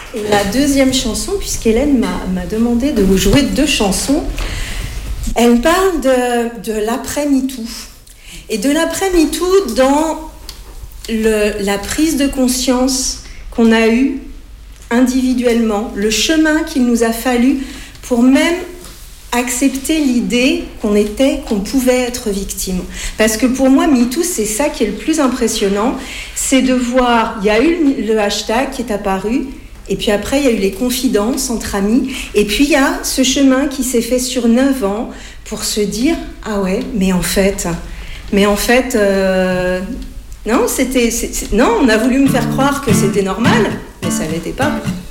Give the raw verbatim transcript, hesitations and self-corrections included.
Et la deuxième chanson, puisqu'Hélène m'a, m'a demandé de vous jouer deux chansons, elle parle de, de l'après-MeToo. Et de l'après-MeToo dans le, la prise de conscience qu'on a eue individuellement, le chemin qu'il nous a fallu pour même accepter l'idée qu'on était, qu'on pouvait être victime. Parce que pour moi, MeToo, c'est ça qui est le plus impressionnant, c'est de voir, il y a eu le hashtag qui est apparu, et puis après, il y a eu les confidences entre amis, et puis il y a ce chemin qui s'est fait sur neuf ans pour se dire, ah ouais, mais en fait, mais en fait, euh, non, c'était, c'est, c'est, non, on a voulu me faire croire que c'était normal, mais ça l'était pas.